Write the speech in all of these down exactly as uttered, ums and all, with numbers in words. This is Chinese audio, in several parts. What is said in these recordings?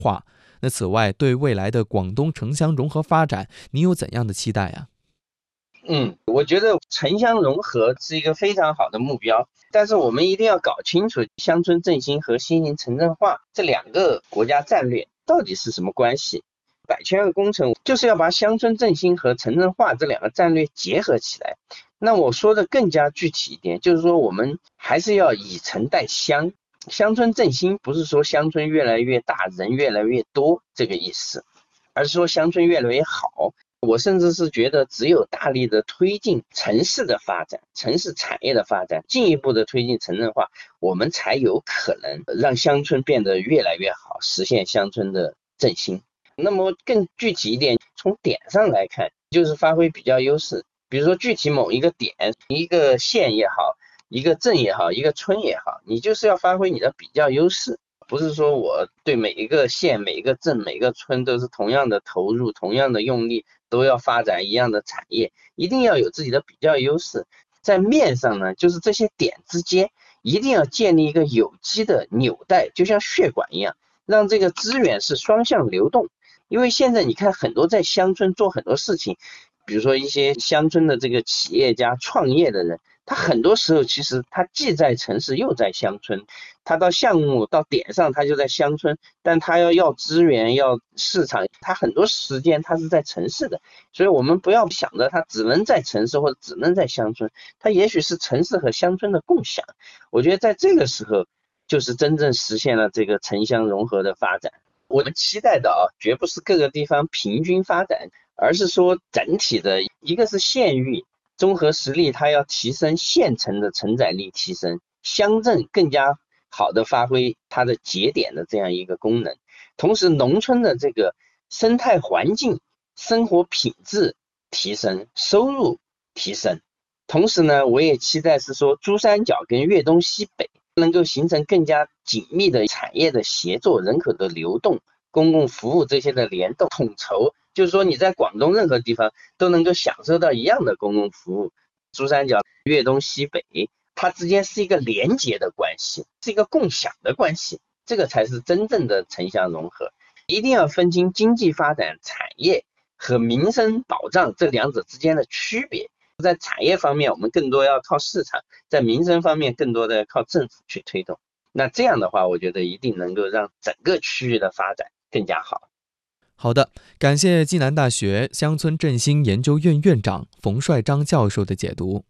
化。那此外，对未来的广东城乡融合发展，你有怎样的期待啊？ 嗯，我觉得城乡融合是一个非常好的目标，但是我们一定要搞清楚乡村振兴和新型城镇化这两个国家战略到底是什么关系。百千万工程就是要把乡村振兴和城镇化这两个战略结合起来。那我说的更加具体一点，就是说我们还是要以城带乡。乡村振兴不是说乡村越来越大，人越来越多这个意思，而是说乡村越来越好。我甚至是觉得只有大力的推进城市的发展，城市产业的发展，进一步的推进城镇化，我们才有可能让乡村变得越来越好，实现乡村的振兴。那么更具体一点，从点上来看，就是发挥比较优势。比如说具体某一个点，一个县也好，一个镇也好，一个村也好，你就是要发挥你的比较优势。不是说我对每一个县、每一个镇、每个村都是同样的投入、同样的用力，都要发展一样的产业，一定要有自己的比较优势。在面上呢，就是这些点之间一定要建立一个有机的纽带，就像血管一样，让这个资源是双向流动。因为现在你看很多在乡村做很多事情，比如说一些乡村的这个企业家、创业的人，他很多时候其实他既在城市又在乡村，他到项目到点上他就在乡村，但他要要资源要市场，他很多时间他是在城市的。所以我们不要想着他只能在城市或者只能在乡村，他也许是城市和乡村的共享。我觉得在这个时候就是真正实现了这个城乡融合的发展。我们期待的啊，绝不是各个地方平均发展，而是说整体的，一个是县域综合实力它要提升，县城的承载力提升，乡镇更加好的发挥它的节点的这样一个功能，同时农村的这个生态环境、生活品质提升，收入提升。同时呢，我也期待是说珠三角跟粤东西北能够形成更加紧密的产业的协作、人口的流动、公共服务这些的联动统筹，就是说你在广东任何地方都能够享受到一样的公共服务。珠三角、粤东西北它之间是一个连结的关系，是一个共享的关系，这个才是真正的城乡融合。一定要分清经济发展、产业和民生保障这两者之间的区别。在产业方面我们更多要靠市场，在民生方面更多的靠政府去推动。那这样的话，我觉得一定能够让整个区域的发展更加好。 好的，感谢暨南大学乡村振兴研究院院长冯帅章教授的解读。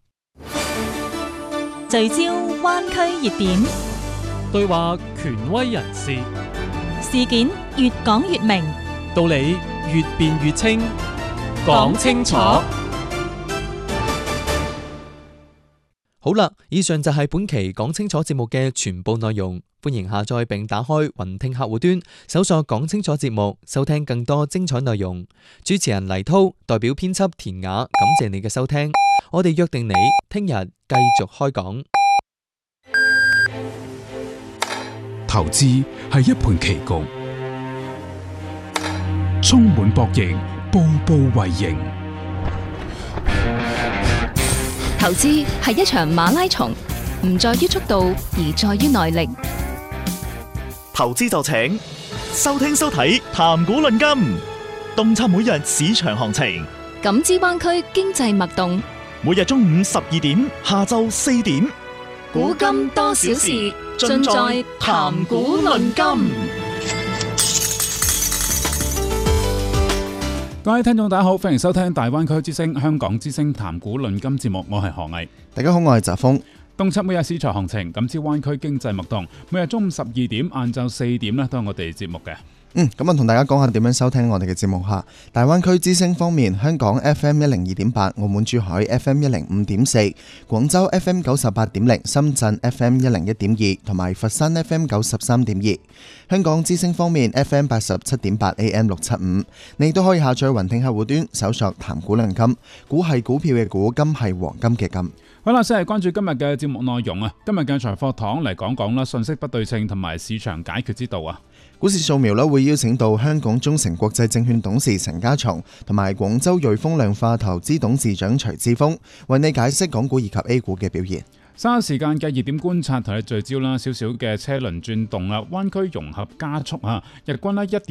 聚焦灣區熱點， 對話權威人士， 事件越講越明， 道理越辯越清，講清楚。 好啦，以上就係本期講清楚節目嘅全部內容。歡迎下載並打開雲聽客戶端，搜索講清楚節目，收聽更多精彩內容。主持人黎滔代表編輯田雅，感謝你嘅收聽。我哋約定你聽日繼續開講。 投資係一盤棋局，充滿博弈，步步為營。 投資係一場馬拉松，唔在於速度，而在於耐力。 投資就請收聽收睇談股論金，洞察每日市場行情， 感知灣區經濟脈動。 每日中午十二點，下晝四點， 古今多少事，盡在談股論金。 各位聽眾大家好，歡迎收聽大灣區之聲香港之聲談股論金節目，我係何毅。 大家好，我係澤峰。 洞察每日市場行情，感知灣區經濟脈動，每日中午十二點、晏晝四點咧，都係我哋節目嘅。 嗯，咁啊，同大家講下點樣收聽我哋嘅節目嚇。大灣區之聲方面，香港 F M 一零二點八，澳門珠海 F M 一零五點四，廣州 F M 九十八點零，深圳 F M 一零一點二，同埋佛山 F M 九十三點二。香港之聲方面 ，F M 八十七點八 A M 六七五，你都可以下載雲聽客戶端，搜索談股論金，股係股票嘅股，金係黃金嘅金。 好啦，先係關注今日嘅節目內容啊！今日嘅財貨堂嚟講講啦，信息不對稱同埋市場解決之道啊！ 股市掃描咧會邀請到香港中誠國際證券董事陳家松同埋廣州瑞豐量化投資董事長徐志峰，為你解釋港股以及 A 股嘅表現。 稍後時間嘅熱點觀察同你聚焦啦，少少嘅車輪轉動啊，灣區融合加速啊，日均呢一點